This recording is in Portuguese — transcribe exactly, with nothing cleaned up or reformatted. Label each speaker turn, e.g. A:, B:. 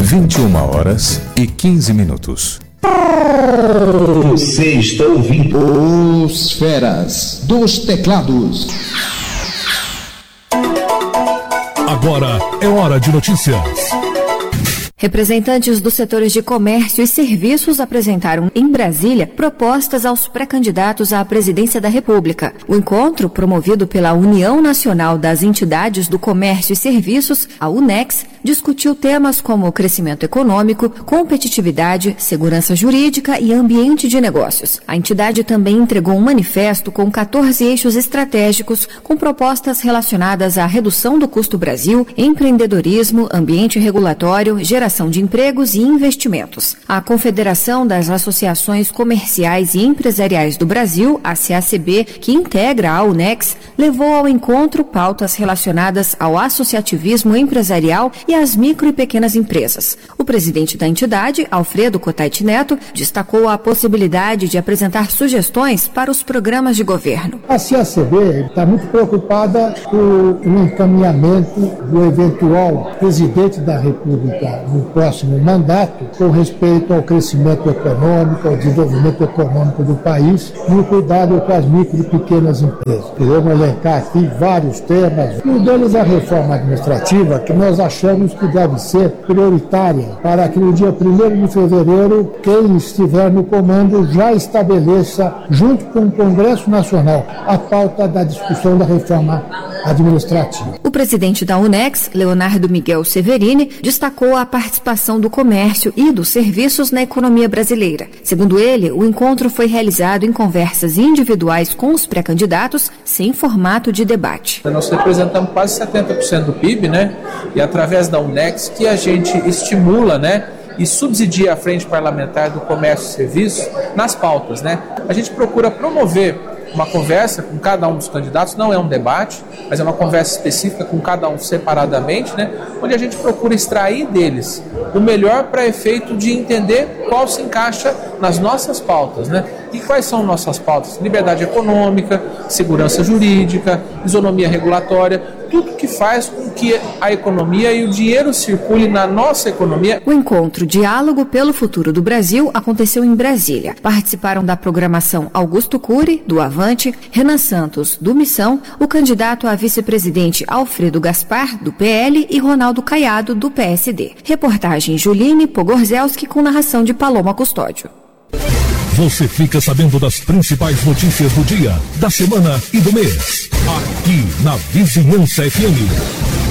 A: vinte e uma horas e quinze minutos.
B: Você está ouvindo
C: Os Feras dos Teclados.
D: Agora é hora de notícias.
E: Representantes dos setores de comércio e serviços apresentaram em Brasília propostas aos pré-candidatos à presidência da República. O encontro, promovido pela União Nacional das Entidades do Comércio e Serviços, a UNEX, discutiu temas como crescimento econômico, competitividade, segurança jurídica e ambiente de negócios. A entidade também entregou um manifesto com quatorze eixos estratégicos com propostas relacionadas à redução do custo Brasil, empreendedorismo, ambiente regulatório, geração de empregos e investimentos. A Confederação das Associações Comerciais e Empresariais do Brasil, a C A C B, que integra a UNEX, levou ao encontro pautas relacionadas ao associativismo empresarial e às micro e pequenas empresas. O presidente da entidade, Alfredo Cotait Neto, destacou a possibilidade de apresentar sugestões para os programas de governo.
F: A C A C B está muito preocupada com o encaminhamento do eventual presidente da República no próximo mandato com respeito ao crescimento econômico, ao desenvolvimento econômico do país e o cuidado com as micro e pequenas empresas. Queremos elencar aqui vários temas, um deles a reforma administrativa, que nós achamos que deve ser prioritária para que no dia primeiro de fevereiro quem estiver no comando já estabeleça, junto com o Congresso Nacional, a pauta da discussão da reforma administrativa.
E: O presidente da UNEX, Leonardo Miguel Severini, destacou a participação do comércio e dos serviços na economia brasileira. Segundo ele, o encontro foi realizado em conversas individuais com os pré-candidatos, sem formato de debate.
G: Nós representamos quase setenta por cento do P I B, né? E através da UNEX que a gente estimula, né? E subsidia a frente parlamentar do comércio e serviços nas pautas, né? A gente procura promover uma conversa com cada um dos candidatos, não é um debate, mas é uma conversa específica com cada um separadamente, né? Onde a gente procura extrair deles o melhor para efeito de entender qual se encaixa nas nossas pautas, né? E quais são nossas pautas? Liberdade econômica, segurança jurídica, isonomia regulatória, tudo que faz com que a economia e o dinheiro circule na nossa economia.
E: O encontro Diálogo pelo Futuro do Brasil aconteceu em Brasília. Participaram da programação Augusto Cury, do Avante, Renan Santos, do Missão, o candidato a vice-presidente Alfredo Gaspar, do P L, e Ronaldo Caiado, do P S D. Reportagem Juline Pogorzelski com narração de Paloma Custódio.
D: Você fica sabendo das principais notícias do dia, da semana e do mês. Aqui na Vizinhança F M.